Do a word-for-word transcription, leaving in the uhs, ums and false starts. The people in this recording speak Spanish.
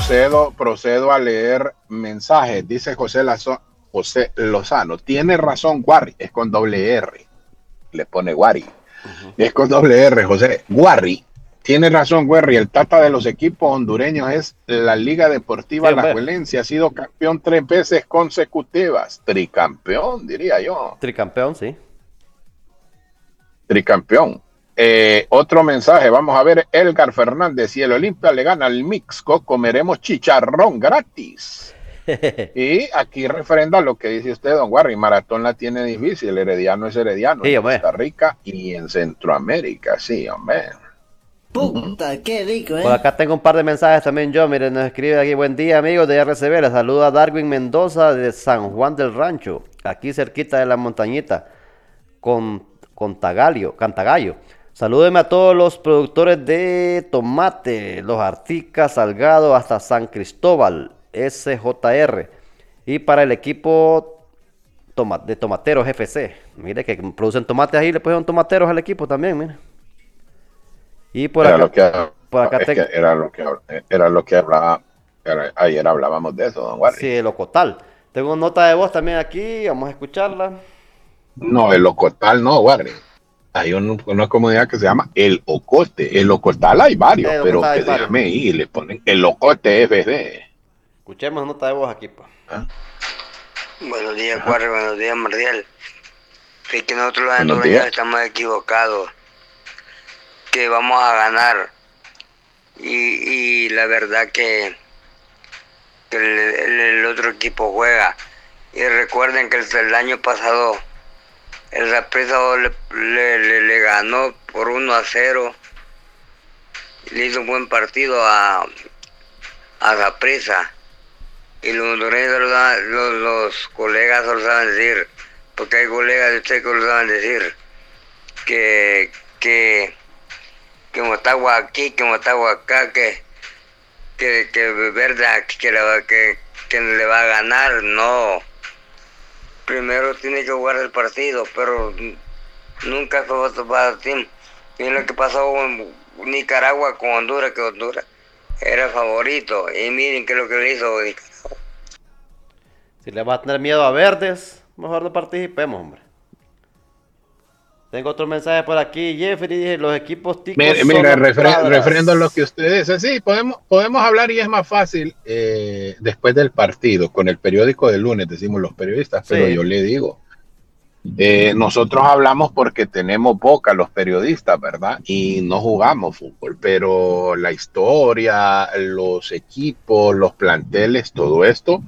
procedo, procedo a leer mensajes. Dice José, Lazo, José Lozano. Tiene razón, Guarri. Es con doble R. Le pone Guarri. Uh-huh. Es con doble R, José. Guarri. Tiene razón, Guarri. El tata de los equipos hondureños es la Liga Deportiva sí, Alajuelense. Ha sido campeón tres veces consecutivas. Tricampeón, diría yo. Tricampeón, sí. Tricampeón. Eh, otro mensaje, vamos a ver, Edgar Fernández, si el Olimpia le gana al Mixco, comeremos chicharrón gratis. Y aquí refrenda lo que dice usted, don Guarri, Maratón la tiene difícil, Herediano es Herediano, sí, en Costa Rica y en Centroamérica, sí, hombre. Puta, uh-huh. Qué rico, ¿eh? Por acá tengo un par de mensajes también yo, miren, nos escribe aquí, buen día amigos de R C B, les saluda Darwin Mendoza de San Juan del Rancho, aquí cerquita de la montañita, con, con Tagalio, Cantagallo. Salúdeme a todos los productores de tomate, los Articas, Salgado, hasta San Cristóbal, S J R. Y para el equipo toma, de Tomateros F C. Mire que producen tomates ahí, le pusieron tomateros al equipo también, mire. Y por era acá, lo que, por acá es te... que era lo que era lo que hablaba, era, ayer hablábamos de eso, don Guarri. Sí, el Ocotal. Tengo nota de voz también aquí, vamos a escucharla. No, el Ocotal no, Guarri. Hay un, una comunidad que se llama El Ocote. El Ocotal hay varios, el pero que se llame ahí y le ponen El Ocote F C. Escuchemos nota de voz aquí, pues. ¿Ah? Buenos días, Guarri, buenos días, Mardial. Es que nosotros los hondureños estamos equivocados. Que vamos a ganar. Y, y la verdad que, que el, el, el otro equipo juega. Y recuerden que el, el año pasado el Saprissa le, le, le, le ganó por uno a cero. Le hizo un buen partido a, a Saprissa. Y los hondureños, los, los, los colegas lo saben decir, porque hay colegas de ustedes que lo saben decir, que, que, que Motagua aquí, que Motagua acá, que, que, que verdad, que, le, que, que le va a ganar, no. Primero tiene que jugar el partido, pero nunca fue para el team. Y lo que pasó con Nicaragua con Honduras, que Honduras era favorito. Y miren qué es lo que le hizo Nicaragua. Si le vas a tener miedo a Verdes, mejor no participemos, hombre. Tengo otro mensaje por aquí, Jeffrey, dice, los equipos ticos mira, mira refre refrendo lo que usted dice, sí, podemos, podemos hablar y es más fácil eh, después del partido, con el periódico del lunes, decimos los periodistas, sí. Pero yo le digo, eh, nosotros hablamos porque tenemos boca los periodistas, ¿verdad? Y no jugamos fútbol, pero la historia, los equipos, los planteles, todo esto,